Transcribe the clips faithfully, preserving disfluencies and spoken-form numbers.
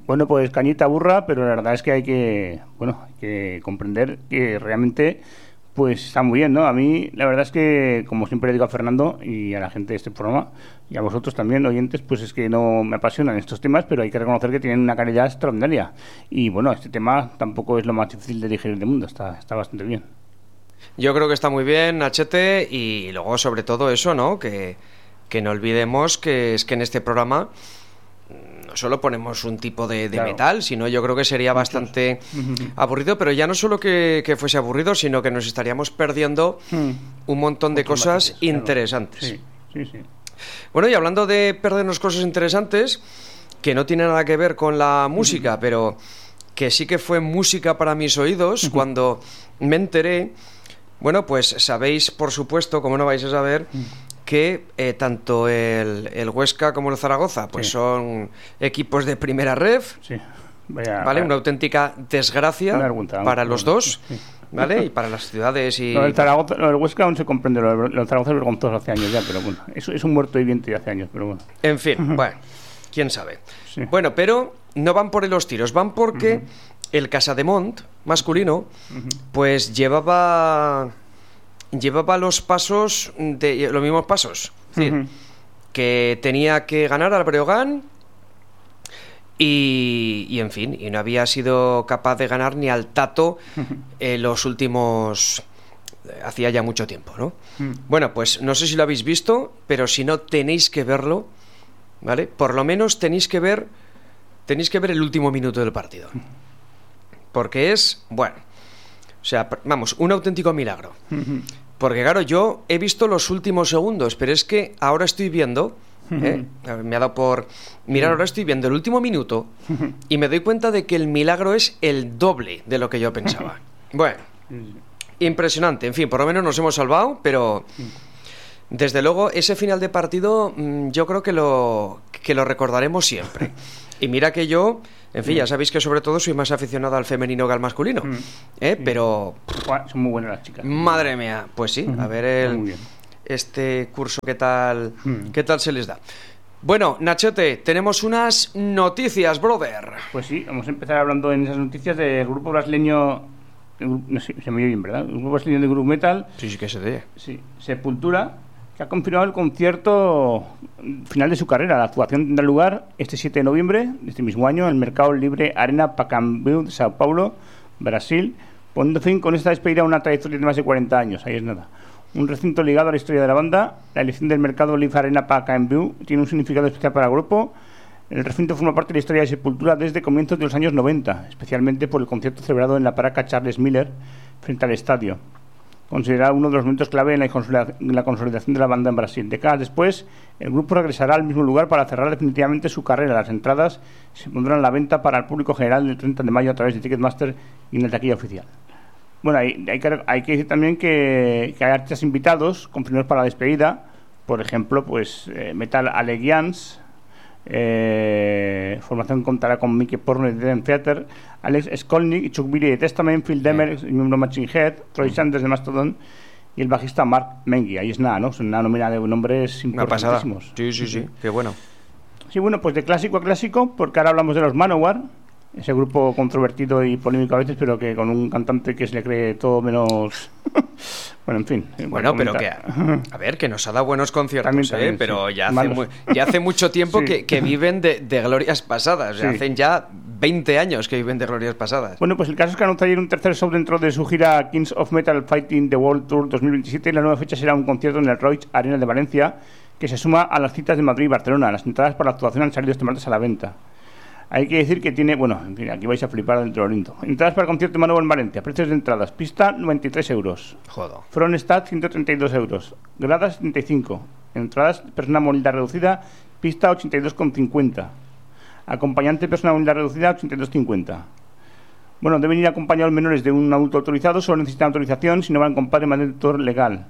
Bueno, pues cañita burra, pero la verdad es que hay que, bueno, hay que comprender que realmente pues está muy bien, ¿no? A mí la verdad es que, como siempre le digo a Fernando y a la gente de este programa y a vosotros también, oyentes, pues es que no me apasionan estos temas, pero hay que reconocer que tienen una calidad extraordinaria. Y bueno, este tema tampoco es lo más difícil de digerir del mundo, está, está bastante bien. Yo creo que está muy bien, Nachete, y luego sobre todo eso, ¿no? Que, que no olvidemos que es que en este programa no solo ponemos un tipo de, de claro. metal, sino yo creo que sería Muchos. bastante aburrido, pero ya no solo que, que fuese aburrido, sino que nos estaríamos perdiendo hmm. un montón de Muchos cosas matices, interesantes. Claro. Sí, sí, sí. Bueno, y hablando de perdernos cosas interesantes, que no tiene nada que ver con la música, hmm. pero que sí que fue música para mis oídos hmm. cuando me enteré, bueno, pues sabéis, por supuesto, como no vais a saber... Hmm. que eh, tanto el, el Huesca como el Zaragoza pues sí. son equipos de primera ref, sí. Vaya, ¿vale? Una auténtica desgracia pregunta, para los dos, sí. ¿vale? Y para las ciudades y... Lo del, Zaragoza, lo del Huesca aún se comprende, lo del, lo del Zaragoza es vergonzoso hace años ya, pero bueno, es, es un muerto viviente de hace años, pero bueno. En fin, uh-huh. bueno, quién sabe. Sí. Bueno, pero no van por los tiros, van porque uh-huh. el Casademont masculino uh-huh. pues llevaba... llevaba los pasos de los mismos pasos, es decir, uh-huh. que tenía que ganar al Breogán y, y en fin, y no había sido capaz de ganar ni al Tato uh-huh. en los últimos hacía ya mucho tiempo, ¿no? Uh-huh. Bueno, pues no sé si lo habéis visto, pero si no tenéis que verlo, ¿vale? Por lo menos tenéis que ver tenéis que ver el último minuto del partido, porque es, bueno, o sea, vamos, un auténtico milagro. Uh-huh. Porque claro, yo he visto los últimos segundos, pero es que ahora estoy viendo, ¿eh? me ha dado por mirar, ahora estoy viendo el último minuto y me doy cuenta de que el milagro es el doble de lo que yo pensaba. Bueno, impresionante. En fin, por lo menos nos hemos salvado, pero desde luego ese final de partido yo creo que lo, que lo recordaremos siempre. Y mira que yo, en fin, ya sabéis que sobre todo soy más aficionado al femenino que al masculino, mm. ¿eh? Sí. Pero... Son muy buenas las chicas. Madre mía, pues sí, a ver el, este curso qué tal, mm. qué tal se les da. Bueno, Nachote, tenemos unas noticias, brother. Pues sí, vamos a empezar hablando en esas noticias del grupo brasileño, no sé, se me oye bien, ¿verdad? El grupo brasileño de Groove Metal. Sí, sí que se ve. Sí, Sepultura, que ha confirmado el concierto final de su carrera. La actuación tendrá lugar este siete de noviembre de este mismo año en el Mercado Libre Arena Pacaembu de Sao Paulo, Brasil, poniendo fin con esta despedida a una trayectoria de más de cuarenta años. Ahí es nada. Un recinto ligado a la historia de la banda. La elección del Mercado Libre Arena Pacaembu tiene un significado especial para el grupo. El recinto forma parte de la historia de Sepultura desde comienzos de los años noventa, especialmente por el concierto celebrado en la Paraca Charles Miller frente al estadio, considerado uno de los momentos clave en la, consolidación, en la consolidación de la banda en Brasil. Décadas después, el grupo regresará al mismo lugar para cerrar definitivamente su carrera. Las entradas se pondrán a la venta para el público general el treinta de mayo a través de Ticketmaster y en la taquilla oficial. Bueno, hay, hay, que, hay que decir también que, que hay artistas invitados confirmados para la despedida. Por ejemplo, pues eh, Metal Allegiance, eh, formación contará con Mickey Porno de Dream Theater, Alex Skolnick y Chuck Billy de Testament, Phil Demer, yeah. miembro Machine Head, Troy Sanders de Mastodon y el bajista Mark Mengi. Ahí es nada, ¿no? Es una nómina de nombres importantísimos. Sí, sí, sí, qué bueno. Sí, bueno, pues de clásico a clásico, porque ahora hablamos de los Manowar, ese grupo controvertido y polémico a veces, pero que con un cantante que se le cree todo menos... bueno, en fin. Bueno, pero que... A ver, que nos ha dado buenos conciertos, también, también, ¿eh? Pero sí. ya, hace mu- ya hace mucho tiempo sí. que, que viven de, de glorias pasadas. O sea, sí. hacen ya veinte años que viven de glorias pasadas. Bueno, pues el caso es que anunció ayer un tercer show dentro de su gira Kings of Metal Fighting the World Tour dos mil veintisiete, y la nueva fecha será un concierto en el Roig Arena de Valencia, que se suma a las citas de Madrid y Barcelona. Las entradas para la actuación han salido este martes a la venta. Hay que decir que tiene, bueno, en fin, aquí vais a flipar dentro de lo lindo. Entradas para el concierto de Manowar en Valencia. Precios de entradas: pista noventa y tres euros. Joder. Front Stat ciento treinta y dos euros. Gradas setenta y cinco. Entradas persona movilidad reducida, pista ochenta y dos con cincuenta. Acompañante persona movilidad reducida ochenta y dos con cincuenta. Bueno, deben ir acompañados menores de un adulto autorizado, solo necesitan autorización si no van con padre tutor legal.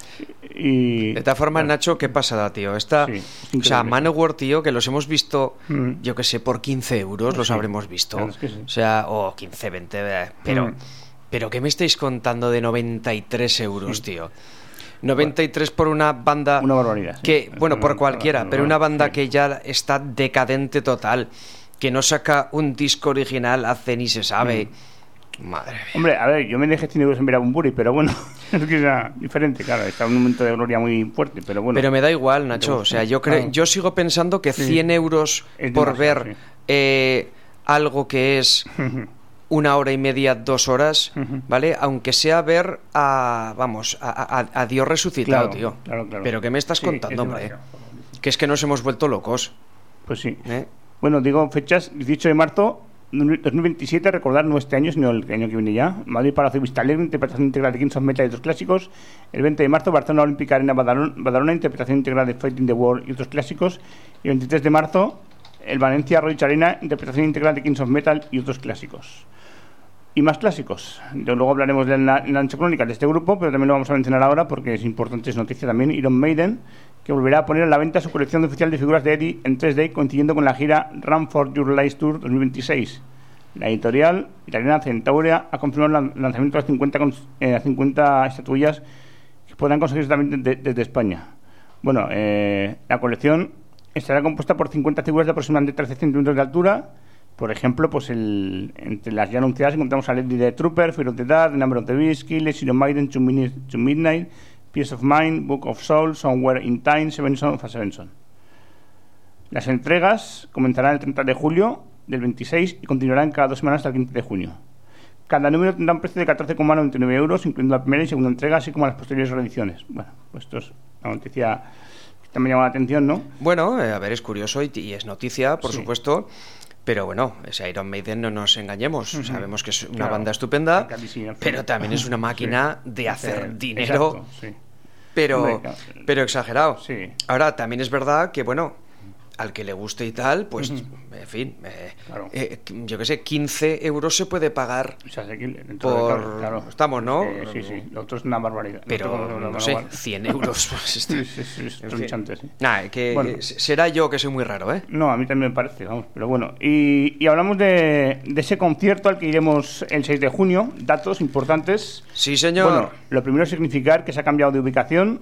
Y, de todas formas, Nacho, qué pasada, tío. Esta, sí, o sea, Manowar, tío, que los hemos visto, mm. yo que sé, por quince euros sí. los habremos visto. Claro, es que sí. O sea, o oh, quince, veinte, pero, mm. pero ¿qué me estáis contando de noventa y tres euros, sí. tío? noventa y tres por una banda... Una barbaridad. Que, sí. bueno, por una, cualquiera, una, pero una banda sí. que ya está decadente total. que no saca un disco original hace ni se sabe. Mm. Madre mía. Hombre, a ver, yo me dejé cien euros en ver a Bunbury, pero bueno, es que era diferente, claro, está en un momento de gloria muy fuerte, pero bueno. Pero me da igual, Nacho, o sea, yo creo, claro. yo sigo pensando que sí. cien euros es por ver sí. eh, algo que es una hora y media, dos horas, uh-huh. ¿vale? Aunque sea ver a, vamos, a, a, a Dios resucitado, claro, tío. Claro, claro. Pero ¿qué me estás sí, contando, hombre? Que es que nos hemos vuelto locos. Pues sí. ¿Eh? Bueno, digo fechas, dieciocho de marzo dos mil veintisiete, recordar no este año, sino el año que viene ya. Madrid Palacio Vista Alegre, interpretación integral de Kings of Metal y otros clásicos. El veinte de marzo, Barcelona Olímpica Arena Badalona, Badalona, interpretación integral de Fighting the World y otros clásicos. Y el veintitrés de marzo, el Valencia Roig Arena, interpretación integral de Kings of Metal y otros clásicos. Y más clásicos. Luego hablaremos de la, la ancha crónica de este grupo, pero también lo vamos a mencionar ahora porque es importante, es noticia también. Iron Maiden, que volverá a poner a la venta su colección oficial de figuras de Eddie en tres D, coincidiendo con la gira Run for Your Life Tour dos mil veintiséis. La editorial italiana Centaurea ha confirmado el lanzamiento de las cincuenta, eh, cincuenta estatuillas que podrán conseguirse también desde de, de España. Bueno, eh, la colección estará compuesta por cincuenta figuras de aproximadamente trece centímetros de altura. Por ejemplo, pues el, entre las ya anunciadas encontramos a Lady the Trooper, Fear of the Dark, The Number of the Beast, Killers, Iron Maiden, To Midnight, Peace of Mind, Book of Souls, Somewhere in Time, Seven Son of a Seven Son. Las entregas comenzarán el treinta de julio del veintiséis y continuarán cada dos semanas hasta el quince de junio. Cada número tendrá un precio de catorce coma noventa y nueve euros, incluyendo la primera y segunda entrega, así como las posteriores reediciones. Bueno, pues esto es una noticia que también llama la atención, ¿no? Bueno, eh, a ver, es curioso y, y es noticia, por sí. supuesto. Pero bueno, ese Iron Maiden, no nos engañemos. Uh-huh. Sabemos que es una claro. banda estupenda, pero también es una máquina sí. de hacer sí. dinero, Exacto, sí. pero, Hombre, claro. pero exagerado. Sí. Ahora, también es verdad que, bueno, al que le guste y tal, pues, uh-huh. en fin, eh, claro. eh, yo qué sé, quince euros se puede pagar o sea, por... Claro, claro. Estamos, ¿no? Eh, sí, sí, lo otro es una barbaridad. Pero, no, no sé, cien euros. Pues, sí, sí, sí, es tronchante, sí. Nah, que bueno. será yo que soy muy raro, ¿eh? No, a mí también me parece, vamos, pero bueno. Y, y hablamos de, de ese concierto al que iremos el seis de junio. Datos importantes. Sí, señor. Bueno, lo primero es significar que se ha cambiado de ubicación,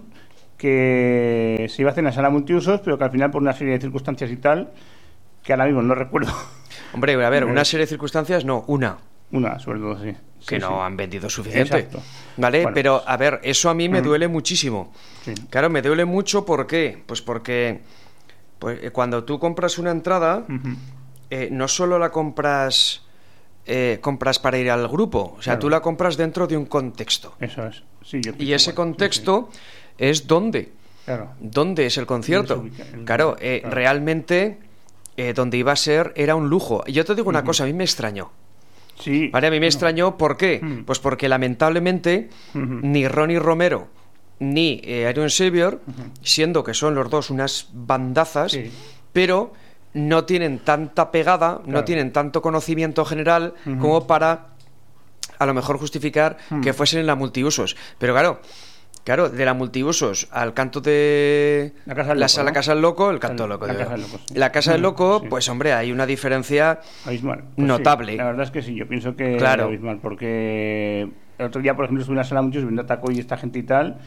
que se iba a hacer en la sala multiusos, pero que al final por una serie de circunstancias y tal, que ahora mismo no recuerdo. Hombre, a ver, una serie de circunstancias, no, una. Una, sobre todo, sí. Que sí, no sí. han vendido suficiente. Exacto. ¿Vale? Bueno, pero, a ver, eso a mí me mm. duele muchísimo. Sí. Claro, me duele mucho, ¿por qué? Pues porque pues, cuando tú compras una entrada, uh-huh. eh, no solo la compras... Eh, compras para ir al grupo, o sea, claro. tú la compras dentro de un contexto. Eso es. Sí, yo y ese igual. contexto sí, sí. es dónde. Claro. ¿Dónde es el concierto? El... Claro, eh, claro, realmente eh, donde iba a ser era un lujo. Y yo te digo una uh-huh. cosa, a mí me extrañó. Sí. Vale, a mí me no. extrañó, ¿por qué? Uh-huh. Pues porque lamentablemente uh-huh. ni Ronnie Romero ni eh, Iron Savior, uh-huh. siendo que son los dos unas bandazas, sí. pero no tienen tanta pegada, claro. no tienen tanto conocimiento general uh-huh. como para a lo mejor justificar uh-huh. que fuesen en la multiusos. Pero claro, claro, de la multiusos al canto de la Casa del la, Loco, la ¿no? Casa del Loco, el canto el, loco. La digo. Casa del Loco, sí. La Casa del Loco, sí. pues hombre, hay una diferencia abismal. Pues notable. Sí, la verdad es que sí, yo pienso que claro. es abismal, porque el otro día, por ejemplo, estuve en la sala muchos viendo a Taco y esta gente y tal,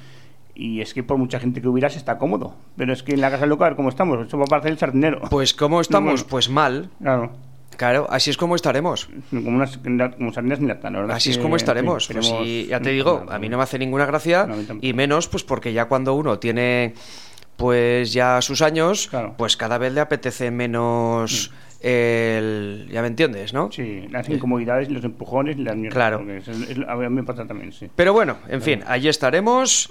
y es que por mucha gente que hubiera se está cómodo, pero es que en la Casa del Loco, a ver cómo estamos, esto va a parecer el sardinero. Pues ¿cómo estamos? No, bueno. Pues mal. Claro. Claro, así es como estaremos. Como unas como sardinas ni lata, la verdad. Así es, es que, como estaremos. en fin, Pues esperemos... y ya te digo, a mí no me hace ninguna gracia, no, y menos pues porque ya cuando uno tiene pues ya sus años, claro. pues cada vez le apetece menos mm. el... Ya me entiendes, ¿no? Sí, las incomodidades, los empujones y las mierdas. Claro. Es, es, es, a mí me pasa también, sí. Pero bueno, en Pero, fin, allí estaremos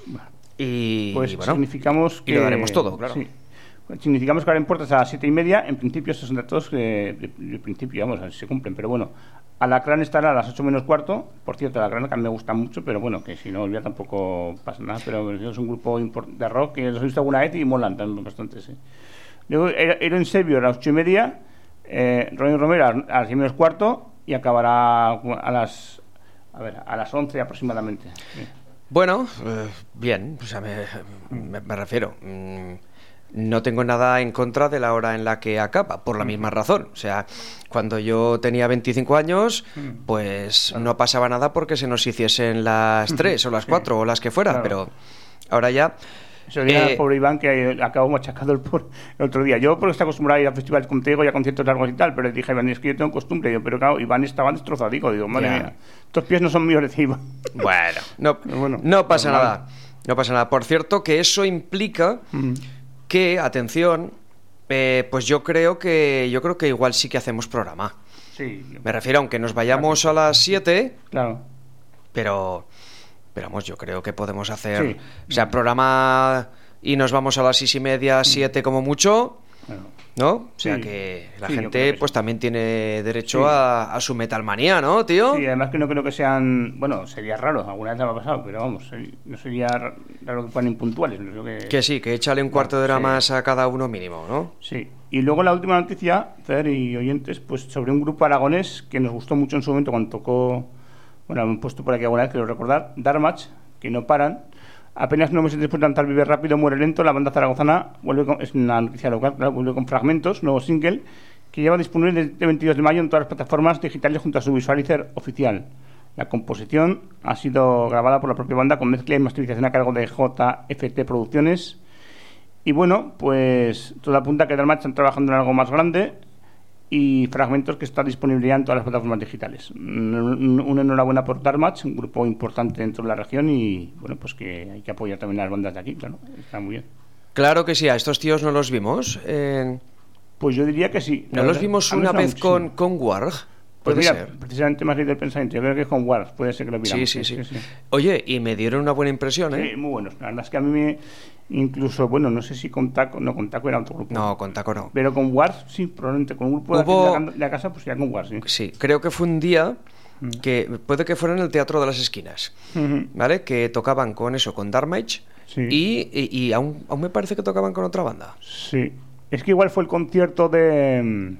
y, pues y bueno, significamos que... y lo daremos todo, claro. Sí. Significamos que abren puertas a las siete y media. En principio, estos son datos que de, de principio, vamos, a ver si se cumplen. Pero bueno, Alacrán estará a las ocho menos cuarto. Por cierto, Alacrán que a mí me gusta mucho, pero bueno, que si no olvida tampoco pasa nada. Pero es un grupo de rock que los he visto alguna vez y molan también bastante, sí. Luego, Iron Savior a las ocho y media, eh, Ronnie Romero a las diez menos cuarto y acabará a las, a ver, a las once aproximadamente. Sí. Bueno, eh, bien, o sea, me, me, me refiero... Mmm, no tengo nada en contra de la hora en la que acaba, por la misma razón. O sea, cuando yo tenía veinticinco años, pues claro. no pasaba nada porque se nos hiciesen las tres o las cuatro sí. o las que fuera, claro. pero ahora ya... Eso diría Eh, al pobre Iván que acabó machacado el, por, el otro día. Yo porque está acostumbrado a ir a festivales como te digo y a conciertos largos y tal, pero le dije a Iván, es que yo tengo costumbre. Yo, pero claro, Iván estaba destrozadico. Digo, madre Ya. mía, estos pies no son míos, decía Iván. Bueno, no, Pero bueno, no pasa normal. nada. No pasa nada. Por cierto, que eso implica Mm. que, atención, eh, pues yo creo que yo creo que igual sí que hacemos programa. Sí, Me refiero, aunque nos vayamos a las siete, claro. pero, pero vamos, yo creo que podemos hacer, Sí. o sea, programa y nos vamos a las seis y media, siete como mucho, Bueno, ¿no? O sea Sí. que la Sí, yo gente creo que pues sí. también tiene derecho Sí. a, a su metalmanía, ¿no, tío? sí, además que no creo que sean. Bueno, sería raro, alguna vez me ha pasado, pero vamos, eh, no sería raro que fueran impuntuales. No sé que... Que sí, que échale un cuarto de hora Sí. más a cada uno mínimo, ¿no? Sí, y luego la última noticia, Fer y oyentes, pues sobre un grupo aragonés que nos gustó mucho en su momento cuando tocó, bueno, han puesto por aquí alguna vez, quiero recordar, Darmach, que no paran. Apenas nueve meses después de lanzar Vive Rápido, Muere Lento, la banda zaragozana vuelve con, es una noticia local, claro, vuelve con Fragmentos, nuevo single, que lleva disponible desde el veintidós de mayo en todas las plataformas digitales junto a su visualizer oficial. La composición ha sido grabada por la propia banda con mezcla y masterización a cargo de J F T Producciones. Y bueno, pues todo apunta a que Darmach están trabajando en algo más grande y Fragmentos que está disponible ya en todas las plataformas digitales. Un- Una enhorabuena por Darmach, un grupo importante dentro de la región y bueno, pues que hay que apoyar también a las bandas de aquí, claro, está muy bien. Claro que sí, a estos tíos no los vimos. en- Pues yo diría que sí. No la los verdad. vimos A mí me una suena vez con, muchísimo. con Warg. Pues Puede mira, ser. precisamente más leído el pensamiento, yo creo que es con Wars, puede ser que lo Sí, miramos. sí, sí. Oye, y me dieron una buena impresión, ¿eh? Sí, muy buenos. La verdad es que a mí me. Incluso, bueno, no sé si con Taco. No, con Taco era otro grupo. No, con Taco no. Pero con Wars, sí, probablemente. Con un grupo de, Hubo- aquí de la, de la casa, pues ya con Wars, sí. Sí, creo que fue un día Mm. que puede que fuera en el Teatro de las Esquinas, Ujú. ¿vale? Que tocaban con eso, con Darmach. Sí. Y, y, y aún, aún me parece que tocaban con otra banda. Sí. Es que igual fue el concierto de. mm,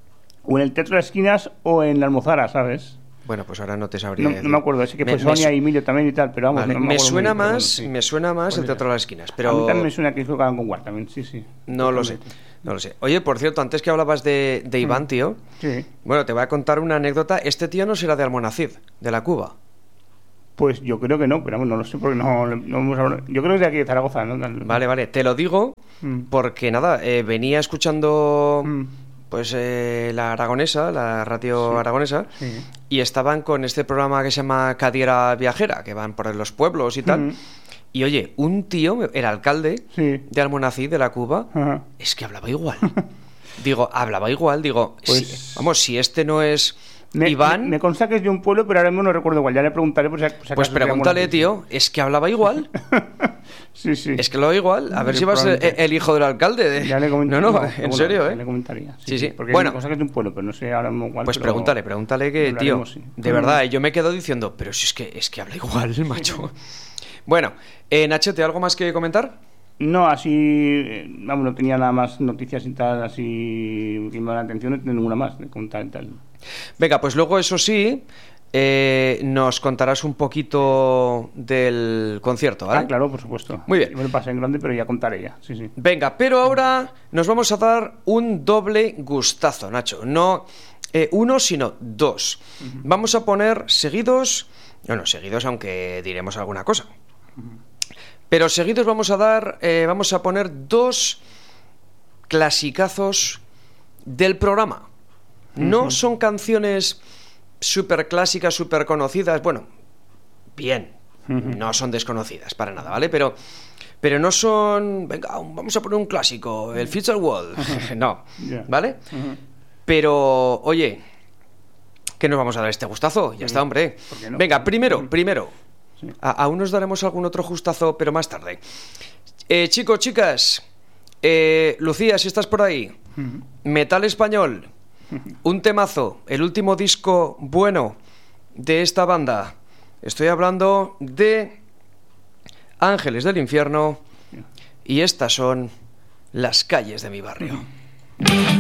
O en el Teatro de las Esquinas o en la Almozara, ¿sabes? Bueno, pues ahora no te sabría No, decir. no me acuerdo, ese que Me- fue me Sonia su- y Emilio también y tal, pero vamos, Vale, no me me acuerdo muy suena bien, pero bueno, más, sí. me suena más el Puede Teatro ser. de las Esquinas, A mí pero también me suena que jugaban con Wars también, sí, sí. no lo sé, Totalmente. no lo sé. Oye, por cierto, antes que hablabas de, de Iván, tío, Sí. bueno, te voy a contar una anécdota. Este tío no será de Almonacid, de la Cuba. Pues yo creo que no, pero vamos, no lo sé porque no, no hemos hablado. Yo creo que es de aquí de Zaragoza, ¿no? Vale, vale, te lo digo Mm. porque nada, eh, venía escuchando Mm. pues eh, la aragonesa, la radio Sí. aragonesa, Sí. y estaban con este programa que se llama Cadiera Viajera, que van por los pueblos y tal. Mm. Y oye, un tío, el alcalde Sí. de Almonacid, de la Cuba, Ajá. es que hablaba igual. Digo, hablaba igual, digo, Pues- si- vamos, si este no es Me, Iván, me, me consta que es de un pueblo, pero ahora mismo no recuerdo igual. Ya le preguntaré por si, por si pues acaso tenía pregúntale, alguna tío, es que hablaba igual. noticia. Sí, sí. Es que lo igual. A ver Sí, si vas el, probablemente. el hijo del alcalde. de- Ya le comentaré. No, no, pero en bueno, serio, ya ¿eh? le comentaría. Sí, sí. Porque Bueno. es una cosa que es de un pueblo, pero no sé ahora mismo igual. Pues pero pregúntale, pregúntale que, lo tío, haremos, sí. de verdad, eh, yo me quedo diciendo, pero si es que, es que habla igual, el macho. Bueno, eh, Nachete, ¿algo más que comentar? No, así, eh, vamos, no tenía nada más noticias y tal, así que me da la atención, no tengo ninguna más de contar y tal. Venga, pues luego, eso sí, eh, nos contarás un poquito del concierto, ¿vale? Ah, claro, por supuesto. Muy bien. Yo me lo pasé en grande, pero ya contaré ya, sí, sí. Venga, pero ahora nos vamos a dar un doble gustazo, Nacho. No eh, uno, sino dos. Vamos a poner seguidos, bueno, seguidos aunque diremos alguna cosa. Pero seguidos vamos a dar, eh, vamos a poner dos clasicazos del programa. No Ujú. son canciones súper clásicas, súper conocidas. Bueno, bien, Ujú. no son desconocidas para nada, ¿vale? Pero, pero no son, venga, un- vamos a poner un clásico, el Future World. No, Ya. ¿vale? Ujú. Pero, oye, ¿qué nos vamos a dar este gustazo? Ya está, hombre. ¿Por qué no? Venga, primero, Ujú. primero. Sí. A- aún nos daremos algún otro gustazo, pero más tarde. Eh, chicos, chicas, eh, Lucía, si estás por ahí, Ujú. Metal Español, un temazo, el último disco bueno de esta banda. Estoy hablando de Ángeles del Infierno y estas son Las calles de mi barrio.